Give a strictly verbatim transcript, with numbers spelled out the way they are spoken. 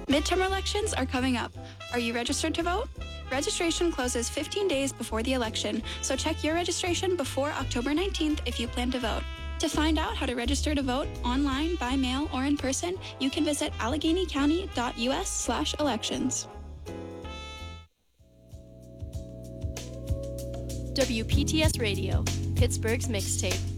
Midterm elections are coming up. Are you registered to vote? Registration closes fifteen days before the election, so check your registration before October nineteenth if you plan to vote. To find out how to register to vote online, by mail, or in person, you can visit AlleghenyCounty.us slash elections. W P T S Radio, Pittsburgh's mixtape.